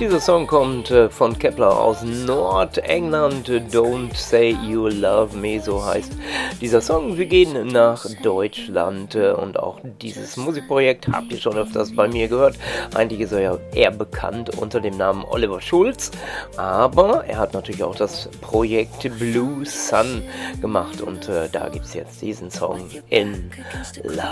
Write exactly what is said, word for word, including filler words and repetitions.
Dieser Song kommt äh, von Kepler aus Nordengland. Don't Say You Love Me, so heißt dieser Song. Wir gehen nach Deutschland äh, und auch dieses Musikprojekt habt ihr schon öfters bei mir gehört. Eigentlich ist er ja eher bekannt unter dem Namen Oliver Schulz, aber er hat natürlich auch das Projekt Blue Sun gemacht und äh, da gibt es jetzt diesen Song In Love.